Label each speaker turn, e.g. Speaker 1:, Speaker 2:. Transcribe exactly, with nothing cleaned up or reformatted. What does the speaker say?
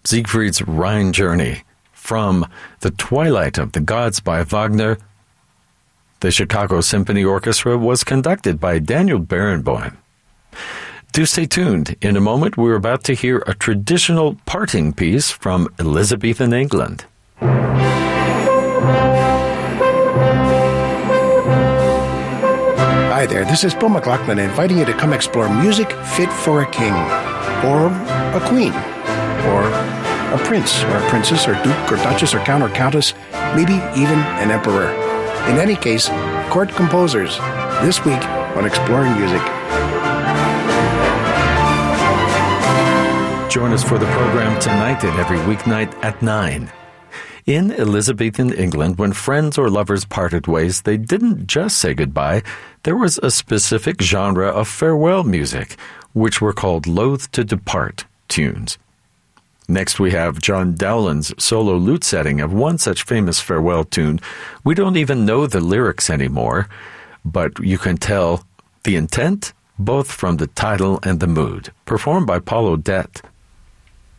Speaker 1: Siegfried's Rhine Journey from The Twilight of the Gods by Wagner. The Chicago Symphony Orchestra was conducted by Daniel Barenboim. Do stay tuned. In a moment, we're about to hear a traditional parting piece from Elizabethan England.
Speaker 2: Hi there, this is Bill McLaughlin inviting you to come explore music fit for a king, or a queen, or a prince, or a princess, or duke, or duchess, or count, or countess, maybe even an emperor. In any case, court composers, this week on Exploring Music.
Speaker 1: Join us for the program tonight and every weeknight at nine. In Elizabethan England, when friends or lovers parted ways, they didn't just say goodbye. There was a specific genre of farewell music, which were called Loath to Depart tunes. Next, we have John Dowland's solo lute setting of one such famous farewell tune. We don't even know the lyrics anymore, but you can tell the intent both from the title and the mood. Performed by Paul Odette.